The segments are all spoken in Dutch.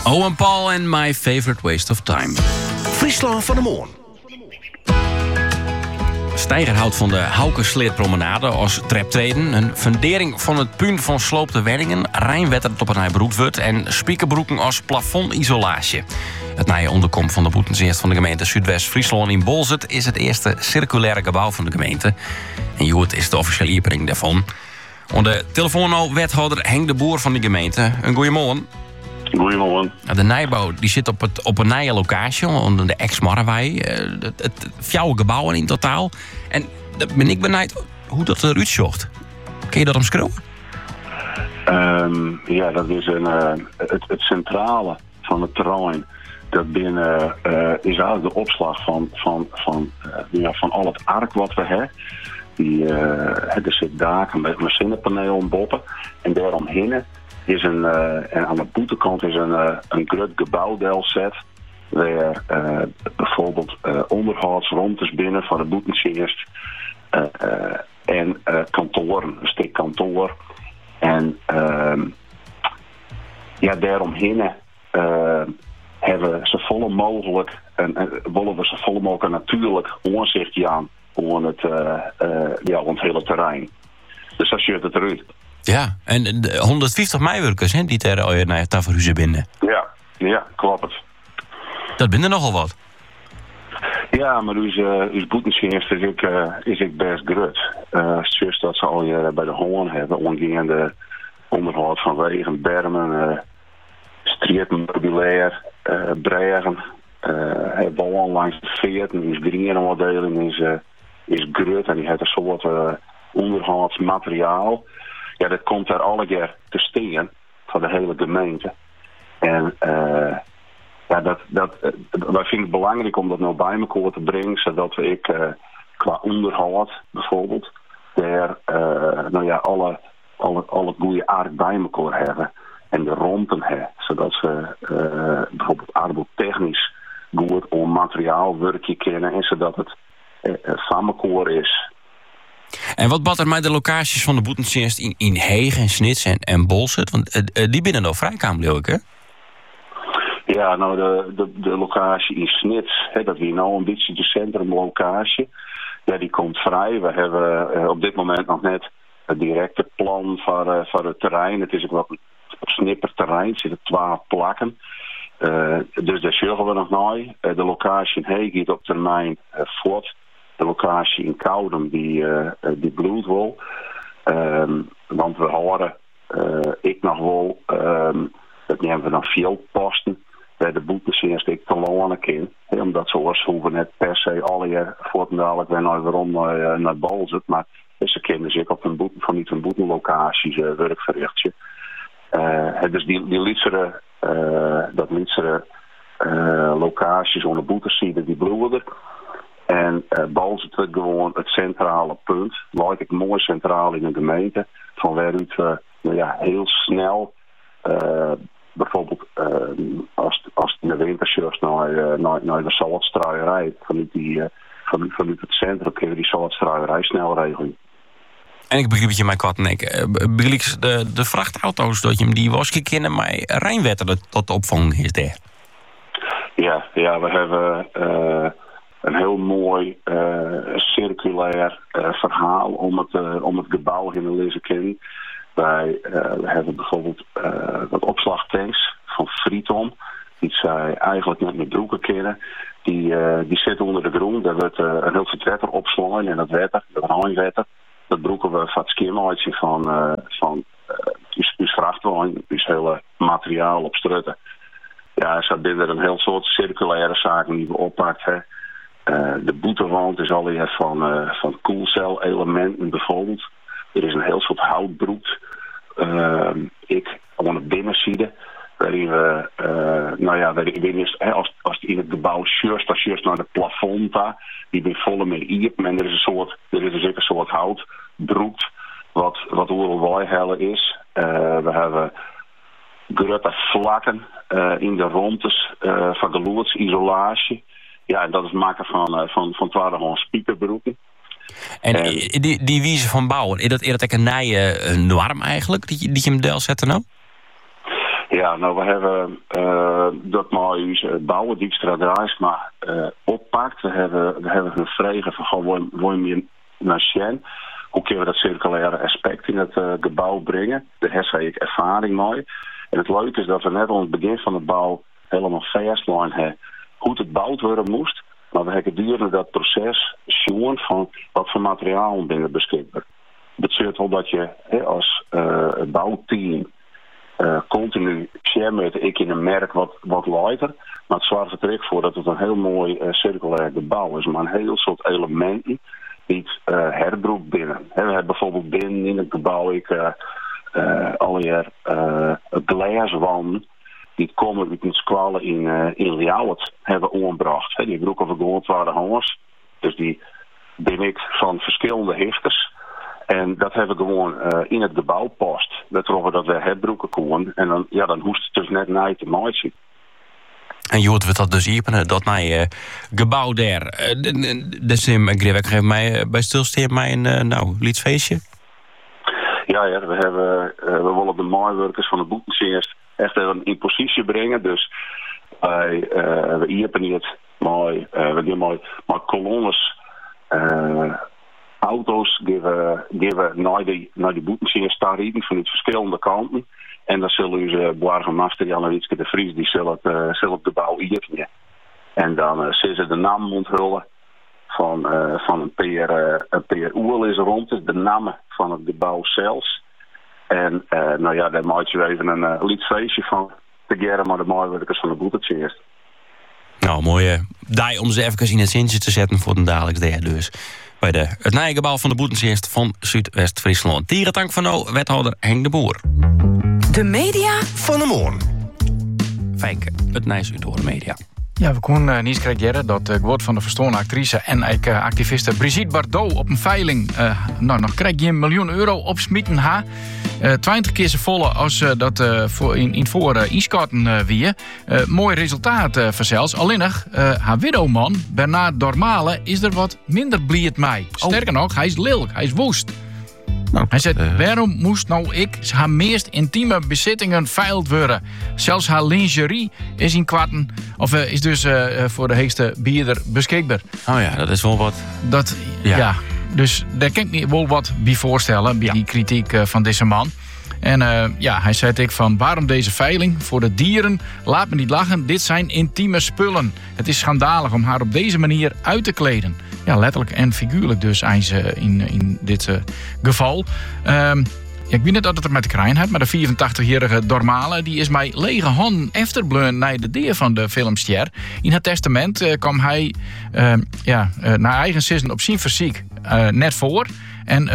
Owen Paul en My Favorite Waste of Time. Friesland van de Moon. Steiger houdt van de Hauke-sleerpromenade als traptreden. Een fundering van het punt van sloopte wenningen. Rijnwetter dat op een broed wordt. En spiekerbroeken als plafondisolatie. Het nieuwe onderkomt van de boetensdienst van de gemeente Zuidwest-Friesland in Bolzert is het eerste circulaire gebouw van de gemeente. En Joert is de officiële opening daarvan. Onder telefoon wethouder Henk de Boer van de gemeente. Een goeiemorgen. Goedemorgen. De nijbouw die zit op een nieuwe locatie, onder de ex-Marrewij. Het 4 gebouwen in totaal. En dat ben ik benieuwd hoe dat eruit zocht. Kun je dat omschrijven? Ja, dat is het centrale van het terrein. Dat binnen is eigenlijk de opslag van al het ark wat we hebben. Er zit daken met machinepaneel en boppen. En daaromheen is en aan de boetekant is een groot gebouwdelset. Waar bijvoorbeeld onderhoudsruimtes binnen van de boetendienst. En kantoren, een stuk kantoor. En daaromheen hebben ze volle mogelijk willen we zo volle mogelijk natuurlijk aanzicht aan op het hele terrein. Dus dat ziet het eruit. Ja, en de 150 meiwerkers die ter naar Taverhuizen binnen. Ja, klopt. Dat binnen nogal wat. Ja, maar uw boetendienst is ik best groot. Zoals dat ze al bij de Hoorn hebben, ongeveer onderhoud van wegen, bermen, streetmeubilair, bregen, bouwen langs de veerten, is greenafdeling is groot en die heeft een soort onderhoudsmateriaal. Ja, dat komt daar alle keer te staan van de hele gemeente. En wij vinden het belangrijk om dat nou bij elkaar te brengen, zodat we qua onderhoud bijvoorbeeld daar al het goede aard bij elkaar hebben en de rondten hebben, zodat ze bijvoorbeeld arbeidstechnisch goed om materiaalwerkje kennen en zodat het van elkaar is. En wat bad er met de locaties van de boetendienst in Heeg en Snits en Bolzert? Want die binnen nou vrijkamer, hè? Ja, nou de locatie in Snits, dat is nou een beetje de centrumlocatie. Ja, die komt vrij. We hebben op dit moment nog net het directe plan voor het terrein. Het is ook wat een snipperterrein, er zitten 12 plakken. Dus daar zullen we nog nooit. De locatie in Heeg gaat op termijn voort. De locatie in Koudem die bloedt wel. Want we horen ik nog wel, dat nemen we nog veel posten bij de boetendienst ik te lonen kan. Omdat ze hoeven net per se alle jaar voortdurend weer naar Bolzert. Maar ze kunnen zich op een boetenlocaties werk verrichten. Dus die lietsere locaties onder boetenzijde die bloeien er. En Bolzert wordt gewoon het centrale punt. Lijkt ik mooi centraal in de gemeente. Van waaruit we heel snel bijvoorbeeld als in de wintershirts naar de saltstruierij vanuit het centrum kunnen we die saltstruierij snel regelen. En ik begrijp je mijn kattenek. Begrijp de vrachtauto's dat je hem die was kennen, maar Rijnwetter dat opvang is daar. Ja, we hebben een heel mooi circulair verhaal om het gebouw in te lezen kennen. We hebben bijvoorbeeld wat opslagtanks van Friton. Die zij eigenlijk net met broeken kennen. Die zitten onder de grond. Daar wordt een heel veel wetter opslaan en dat Rijnwetter. Dat broeken we van het skimmeitje van uw vrachtwagen, uw hele materiaal op strutten. Ja, er zijn er een heel soort circulaire zaken die we oppakken. De boetewand is alweer van koelcel-elementen bijvoorbeeld. Er is een heel soort houtbroek. Ik aan de binnenzijde, waarin we, als in het gebouw juist naar de plafond die ben volle met iep, en er is een soort houtbroek wat overal helle is. We hebben grote vlakken in de rondes van de loedsisolatie. Ja, en dat is maken van 12 spiekerbroeken. En die wijze van bouwen, is dat een nieuwe norm eigenlijk, die je hem deel zetten nou? Ja, nou we hebben dat maar bouwen Dijkstra Draaisma oppakt. We hebben hun vregen van gewoon wil je naar Sjen. Hoe kunnen we dat circulaire aspect in het gebouw brengen? Daar heb ik ervaring mee. En het leuke is dat we net aan het begin van de bouw helemaal fastlijn hebben hoe het gebouwd worden moest. Maar we hebben gedurende dat proces zien van wat voor materiaal binnen beschikbaar. Het betekent wel dat je als bouwteam continu share ik in een merk wat later. Maar het zorgt er ook voor dat het een heel mooi circulair gebouw is. Maar een heel soort elementen die het herbroek binnen. We hebben bijvoorbeeld binnen in het gebouw alweer glaswanden die komen uit een squale in Ljouwert hebben omgebracht. Die broeken vergoord waren hangers. Dus die ben ik van verschillende hichters. En dat hebben we gewoon in het gebouw past. Dat troffen dat we herbroeken konden. En dan hoest het dus net naar te maaien. En je hoort we dat dus hier, dat mijn gebouw daar. De Sim en Grewek geeft mij bij stilstaan mij een liedfeestje. Ja, we willen de maaiwerkers van de boetensingers echt even in positie brengen. Dus we iepen het mooi. We doen mooi kolonnes. Auto's geven naar die boetensingers staan rieten vanuit verschillende kanten. En dan zullen ze Boargemaster Jan Witske de Vries die zullen het gebouw iepen. En dan zullen ze de naam onthullen van een peer oerl is rond. Dus de naam van het gebouw zelfs. En daar maak je even een liedfeestje van te geren maar de maaiwerkers van de boetensingers. Nou, mooi daai om ze even in het zintje te zetten voor de dagelijks day dus. Bij het nieuwe gebouw van de Boetensingers van Zuidwest-Friesland. Dierentank van nou, wethouder Henk de Boer. De media van de morgen. Fijke, het nieuws uit de media. Ja, we konden niet krijgen dat het woord van de verstoorde actrice en activiste Brigitte Bardot op een veiling nog krijg je €1 miljoen opsmieten ha. 20 keer zo volle als dat in voor Iskatten weer. Mooi resultaat verzels. Alleen nog, haar widowman, Bernard Dormale, is er wat minder blied mee. Sterker nog, hij is lelijk, hij is woest. Nou, hij zegt, waarom moest nou ik haar meest intieme bezittingen veild worden? Zelfs haar lingerie is in kwarten, of is dus voor de heegste bierder beschikbaar. Oh ja, dat is wel wat. Dat, ja. Dus daar kan ik me wel wat bij voorstellen, bij die kritiek van deze man. En hij zei van waarom deze veiling voor de dieren? Laat me niet lachen, dit zijn intieme spullen. Het is schandalig om haar op deze manier uit te kleden. Ja, letterlijk en figuurlijk dus in dit geval. Ik weet niet dat het er met de krijn heeft, maar de 84-jarige Dormale die is mij lege handen efterbleun naar de deer van de filmster. In het testament kwam hij naar eigen zinnen op zijn fysiek net voor. En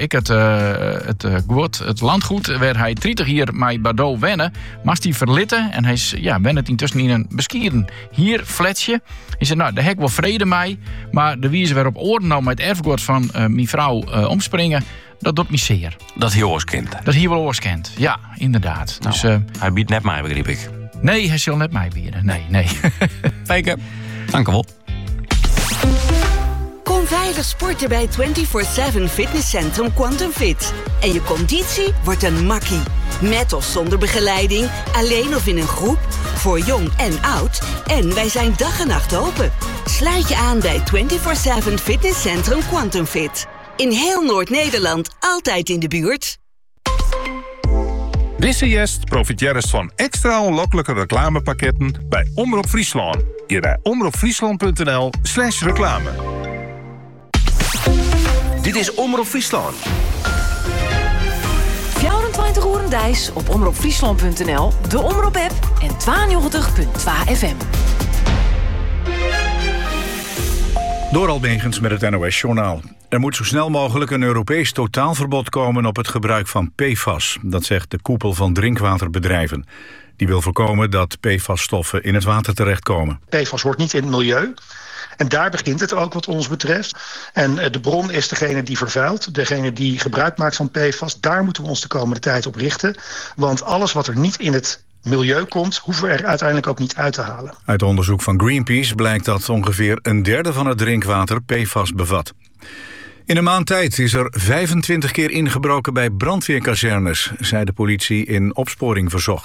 het landgoed waar hij 30 jaar met Bardot wennen, moest hij verlitten. En hij is wennet intussen in een beskieren hier fletsje. Hij zei, daar heb ik wel vrede mee. Maar de wijze waarop oren nou met het erfgoed van mijn vrouw omspringen, dat doet me zeer. Dat hij oorskent. Dat hij wel oorskent, ja, inderdaad. Nou, dus, hij biedt net mij, begreep ik. Nee, hij zal net mij bieden. Nee. Fijke, dank u wel. Kom veilig sporten bij 24/7 fitnesscentrum Quantum Fit. En je conditie wordt een makkie. Met of zonder begeleiding, alleen of in een groep, voor jong en oud. En wij zijn dag en nacht open. Sluit je aan bij 24/7 fitnesscentrum Quantum Fit. In heel Noord-Nederland, altijd in de buurt. Deze jest profiteert van extra onlokkelijke reclamepakketten bij Omroep Friesland. Hier bij omroepfriesland.nl/reclame. Dit is Omroep Friesland. 24 uur dijs op omroepfriesland.nl, de Omroep-app en 92.2 FM. Doral Begens met het NOS-journaal. Er moet zo snel mogelijk een Europees totaalverbod komen op het gebruik van PFAS. Dat zegt de koepel van drinkwaterbedrijven. Die wil voorkomen dat PFAS-stoffen in het water terechtkomen. PFAS hoort niet in het milieu. En daar begint het ook wat ons betreft. En de bron is degene die vervuilt, degene die gebruik maakt van PFAS. Daar moeten we ons de komende tijd op richten. Want alles wat er niet in het milieu komt, hoeven we er uiteindelijk ook niet uit te halen. Uit onderzoek van Greenpeace blijkt dat ongeveer 1/3 van het drinkwater PFAS bevat. In een maand tijd is er 25 keer ingebroken bij brandweerkazernes, zei de politie in Opsporing Verzocht.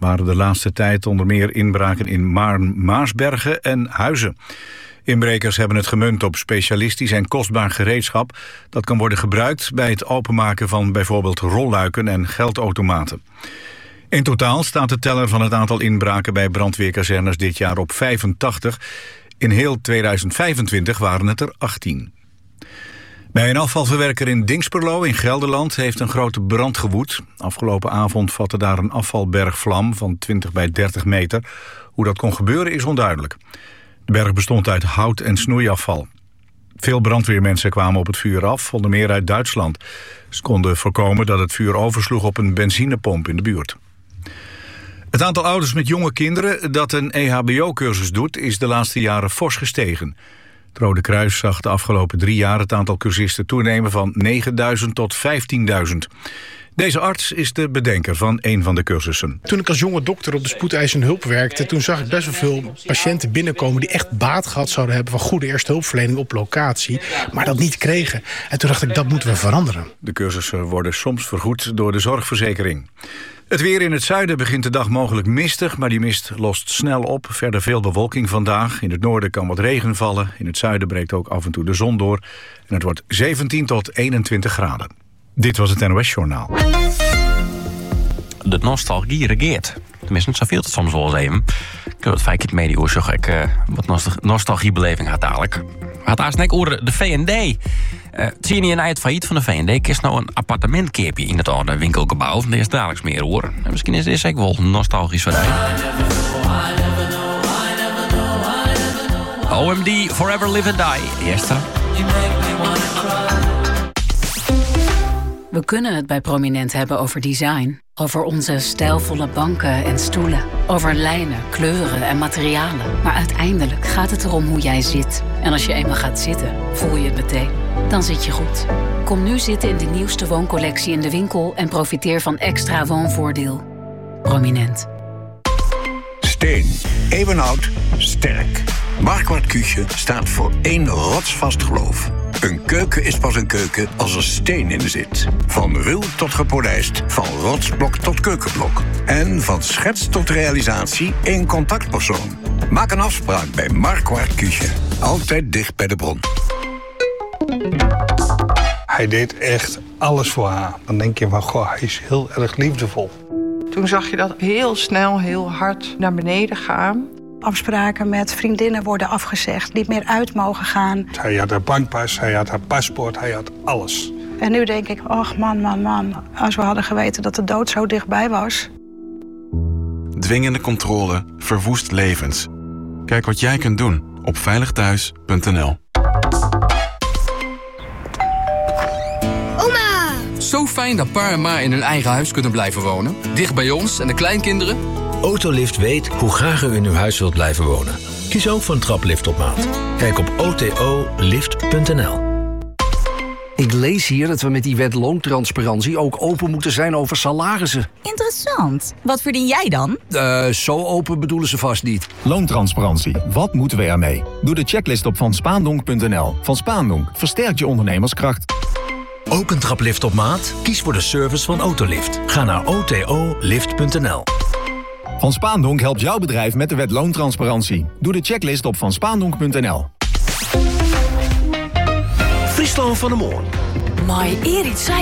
waren de laatste tijd onder meer inbraken in Maarn-Maasbergen en Huizen. Inbrekers hebben het gemunt op specialistisch en kostbaar gereedschap dat kan worden gebruikt bij het openmaken van bijvoorbeeld rolluiken en geldautomaten. In totaal staat de teller van het aantal inbraken bij brandweerkazernes dit jaar op 85. In heel 2025 waren het er 18. Bij een afvalverwerker in Dingsperlo in Gelderland heeft een grote brand gewoed. Afgelopen avond vatte daar een afvalberg vlam van 20 bij 30 meter. Hoe dat kon gebeuren is onduidelijk. De berg bestond uit hout en snoeiafval. Veel brandweermensen kwamen op het vuur af, onder meer uit Duitsland. Ze konden voorkomen dat het vuur oversloeg op een benzinepomp in de buurt. Het aantal ouders met jonge kinderen dat een EHBO-cursus doet is de laatste jaren fors gestegen. Het Rode Kruis zag de afgelopen 3 jaar het aantal cursisten toenemen van 9.000 tot 15.000. Deze arts is de bedenker van een van de cursussen. Toen ik als jonge dokter op de spoedeisende hulp werkte, toen zag ik best wel veel patiënten binnenkomen die echt baat gehad zouden hebben van goede eerste hulpverlening op locatie, maar dat niet kregen. En toen dacht ik, dat moeten we veranderen. De cursussen worden soms vergoed door de zorgverzekering. Het weer in het zuiden begint de dag mogelijk mistig, maar die mist lost snel op. Verder veel bewolking vandaag. In het noorden kan wat regen vallen. In het zuiden breekt ook af en toe de zon door. En het wordt 17 tot 21 graden. Dit was het NOS Journaal. De nostalgie regeert. Tenminste, zo viel het soms wel eens even. Ik heb het vaak in het media zeg ik wat nostalgiebeleving had dadelijk. Had eigenlijk over de V&D. Zie je niet een eind failliet van de V&D? Kies nou een appartementkeerpje in het oude winkelgebouw. Daar is dagelijks meer hoor. En misschien is dit ook wel nostalgisch voor jou. OMD, Forever Live and Die. Eerste. We kunnen het bij Prominent hebben over design. Over onze stijlvolle banken en stoelen. Over lijnen, kleuren en materialen. Maar uiteindelijk gaat het erom hoe jij zit. En als je eenmaal gaat zitten, voel je het meteen. Dan zit je goed. Kom nu zitten in de nieuwste wooncollectie in de winkel en profiteer van extra woonvoordeel. Prominent. Steen. Eeuwenoud. Sterk. Marquardt Küche staat voor 1 rotsvast geloof. Een keuken is pas een keuken als er steen in zit. Van ruw tot gepolijst, van rotsblok tot keukenblok. En van schets tot realisatie één contactpersoon. Maak een afspraak bij Marquardt Küche. Altijd dicht bij de bron. Hij deed echt alles voor haar. Dan denk je van, goh, hij is heel erg liefdevol. Toen zag je dat heel snel, heel hard naar beneden gaan. Afspraken met vriendinnen worden afgezegd, niet meer uit mogen gaan. Hij had haar bankpas, hij had haar paspoort, hij had alles. En nu denk ik, och man, als we hadden geweten dat de dood zo dichtbij was. Dwingende controle verwoest levens. Kijk wat jij kunt doen op veiligthuis.nl. Oma! Zo fijn dat pa en ma in hun eigen huis kunnen blijven wonen. Dicht bij ons en de kleinkinderen. Autolift weet hoe graag u in uw huis wilt blijven wonen. Kies ook voor een traplift op maat. Kijk op otolift.nl. Ik lees hier dat we met die wet loontransparantie ook open moeten zijn over salarissen. Interessant. Wat verdien jij dan? Zo open bedoelen ze vast niet. Loontransparantie. Wat moeten we ermee? Doe de checklist op vanspaandonk.nl. Van Spaandonk versterkt je ondernemerskracht. Ook een traplift op maat? Kies voor de service van Autolift. Ga naar otolift.nl. Van Spaandonk helpt jouw bedrijf met de wet loontransparantie. Doe de checklist op vanspaandonk.nl. Friesland van de Morgen. Maar Erik zei